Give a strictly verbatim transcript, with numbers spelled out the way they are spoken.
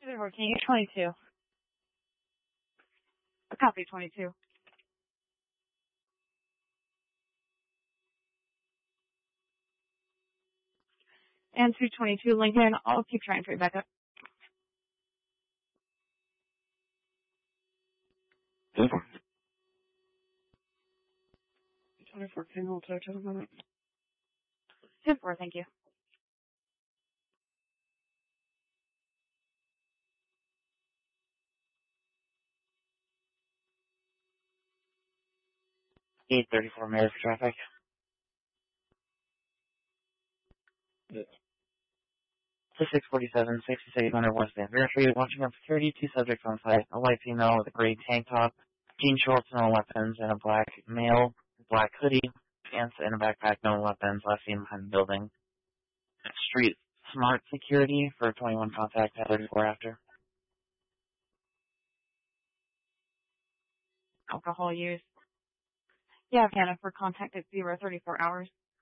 Can you get twenty-two? A copy twenty-two. And two twenty-two Lincoln, I'll keep trying for you back up. twenty-four King, hold tight just a minute. ten four, thank you. eight thirty-four, Mayor for traffic. Yeah. To six forty-seven, sixty-six hundred West Van Buren Street, watching up security, two subjects on site, a white female with a gray tank top, jean shorts, no weapons, and a black male, black hoodie, pants, and a backpack, no weapons, last seen behind the building. Street Smart Security for twenty-one contact at thirty-four after. Alcohol use. Yeah, Hannah, for contact at zero thirty-four hours.